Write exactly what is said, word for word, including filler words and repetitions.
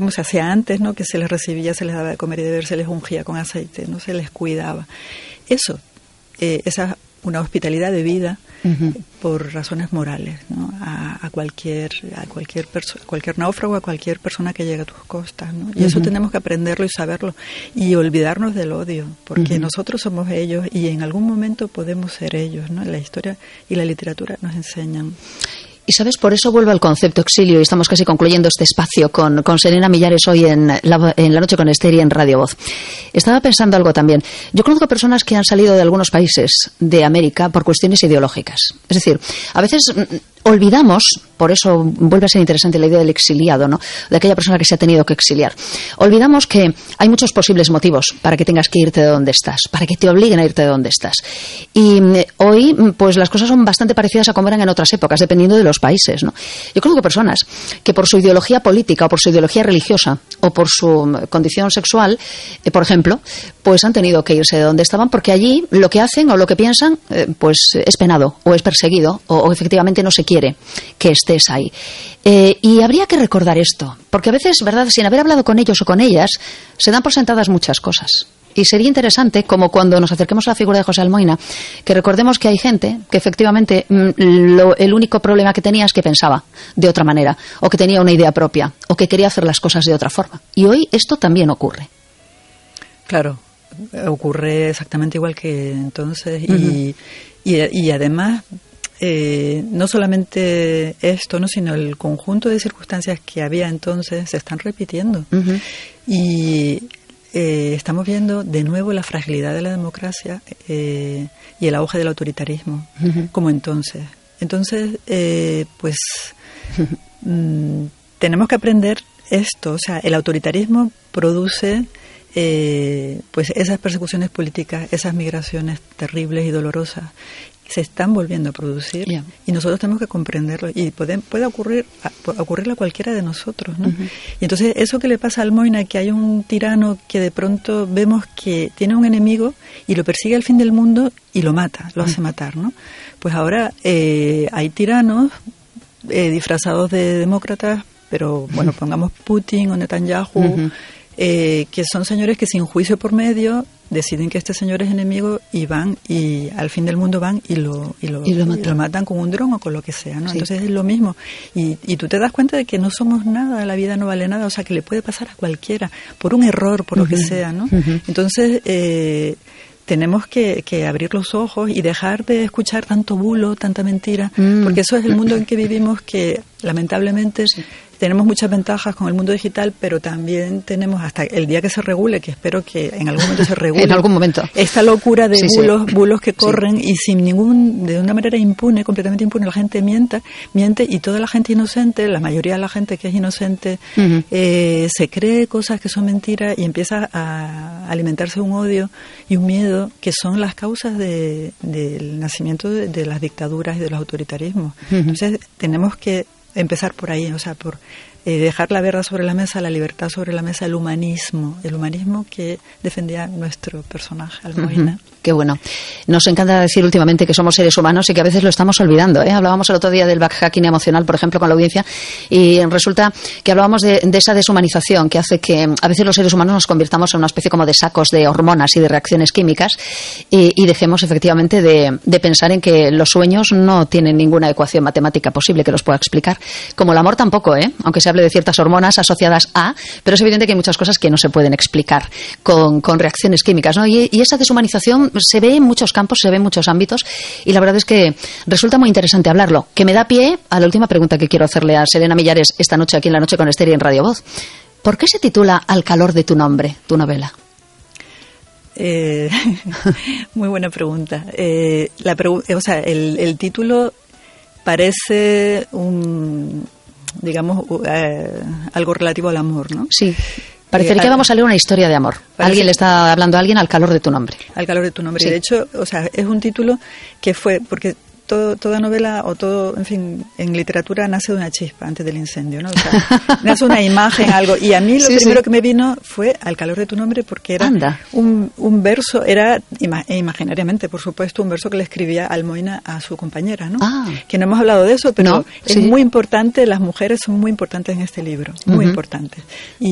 como se hacía antes, ¿no? Que se les recibía, se les daba de comer y de beber, se les ungía con aceite, no se les cuidaba. Eso, eh, esa una hospitalidad de vida uh-huh. por razones morales, ¿no? A, a cualquier a cualquier perso- a cualquier náufrago, a cualquier persona que llegue a tus costas, ¿no? Y uh-huh. eso tenemos que aprenderlo y saberlo y olvidarnos del odio, porque uh-huh. nosotros somos ellos y en algún momento podemos ser ellos, ¿no? La historia y la literatura nos enseñan. Y sabes, por eso vuelvo al concepto exilio y estamos casi concluyendo este espacio con, con Serena Millares hoy en la, en la noche con Esther y en Radio Voz. Estaba pensando algo también. Yo conozco personas que han salido de algunos países de América por cuestiones ideológicas. Es decir, a veces olvidamos, por eso vuelve a ser interesante la idea del exiliado, ¿no? De aquella persona que se ha tenido que exiliar. Olvidamos que hay muchos posibles motivos para que tengas que irte de donde estás, para que te obliguen a irte de donde estás. Y hoy, pues las cosas son bastante parecidas a como eran en otras épocas, dependiendo de los países, ¿no? Yo conozco personas que por su ideología política o por su ideología religiosa o por su condición sexual, eh, por ejemplo, pues han tenido que irse de donde estaban porque allí lo que hacen o lo que piensan, eh, pues es penado o es perseguido o, o efectivamente no se quiere que estés ahí. Eh, y habría que recordar esto, porque a veces, ¿verdad?, sin haber hablado con ellos o con ellas, se dan por sentadas muchas cosas. Y sería interesante, como cuando nos acerquemos a la figura de José Almoina, que recordemos que hay gente que efectivamente lo, el único problema que tenía es que pensaba de otra manera, o que tenía una idea propia, o que quería hacer las cosas de otra forma. Y hoy esto también ocurre. Claro, ocurre exactamente igual que entonces. Uh-huh. y, y, y además, eh, no solamente esto, ¿no?, sino el conjunto de circunstancias que había entonces se están repitiendo. Uh-huh. Y Eh, estamos viendo de nuevo la fragilidad de la democracia eh, y el auge del autoritarismo, uh-huh. como entonces. Entonces, eh, pues, mm, tenemos que aprender esto. O sea, el autoritarismo produce eh, pues esas persecuciones políticas, esas migraciones terribles y dolorosas. Se están volviendo a producir yeah. y nosotros tenemos que comprenderlo y puede, puede ocurrir a, ocurrirle a cualquiera de nosotros, ¿no? Uh-huh. Y entonces eso que le pasa a Almoina, que hay un tirano que de pronto vemos que tiene un enemigo y lo persigue al fin del mundo y lo mata, lo uh-huh. hace matar, ¿no? Pues ahora eh, hay tiranos eh, disfrazados de demócratas, pero bueno, uh-huh. pongamos Putin o Netanyahu, uh-huh. eh, que son señores que sin juicio por medio deciden que este señor es enemigo y van y al fin del mundo van y lo y lo, y lo, matan. Y lo matan con un dron o con lo que sea, ¿no? Sí. Entonces es lo mismo y, y tú te das cuenta de que no somos nada, la vida no vale nada, o sea, que le puede pasar a cualquiera por un error, por uh-huh. lo que sea, ¿no? Uh-huh. Entonces eh, tenemos que, que abrir los ojos y dejar de escuchar tanto bulo, tanta mentira, mm. porque eso es el mundo en que vivimos, que lamentablemente sí. tenemos muchas ventajas con el mundo digital, pero también tenemos hasta el día que se regule, que espero que en algún momento se regule. En algún momento. Esta locura de sí, bulos, sí. bulos que corren sí. y sin ningún, de una manera impune, completamente impune, la gente mienta, miente y toda la gente inocente, la mayoría de la gente que es inocente, uh-huh. eh, se cree cosas que son mentiras y empieza a alimentarse un odio y un miedo que son las causas de, del nacimiento de, de las dictaduras y de los autoritarismos. Uh-huh. Entonces tenemos que empezar por ahí, o sea, por eh, dejar la verdad sobre la mesa, la libertad sobre la mesa, el humanismo, el humanismo que defendía nuestro personaje, Almoina. Uh-huh. Qué bueno. Nos encanta decir últimamente que somos seres humanos y que a veces lo estamos olvidando, ¿eh? Hablábamos el otro día del backhacking emocional, por ejemplo, con la audiencia, y resulta que hablábamos de, de esa deshumanización que hace que a veces los seres humanos nos convirtamos en una especie como de sacos de hormonas y de reacciones químicas y, y dejemos efectivamente de, de pensar en que los sueños no tienen ninguna ecuación matemática posible que los pueda explicar. Como el amor tampoco, ¿eh? Aunque se hable de ciertas hormonas asociadas a, pero es evidente que hay muchas cosas que no se pueden explicar con, con reacciones químicas, ¿no? Y, y esa deshumanización se ve en muchos campos, se ve en muchos ámbitos y la verdad es que resulta muy interesante hablarlo, que me da pie a la última pregunta que quiero hacerle a Serena Millares esta noche aquí en La Noche con Esther y en Radio Voz. ¿Por qué se titula Al calor de tu nombre, tu novela? Eh, muy buena pregunta. Eh, la pregu- o sea, el, el título parece un, digamos, eh, algo relativo al amor, ¿no? Sí. Parecería Eh, que vamos a leer una historia de amor. Parece, alguien le está hablando a alguien al calor de tu nombre. Al calor de tu nombre. Sí. De hecho, o sea, es un título que fue, porque todo, toda novela o todo, en fin, en literatura nace de una chispa antes del incendio, ¿no? O sea, nace una imagen, algo. Y a mí lo sí, primero sí. que me vino fue Al calor de tu nombre, porque era Anda. un, un verso, era ima- imaginariamente, por supuesto, un verso que le escribía Almoina a su compañera, ¿no? Ah. Que no hemos hablado de eso, pero no, es sí. muy importante, las mujeres son muy importantes en este libro, muy uh-huh. importantes. Y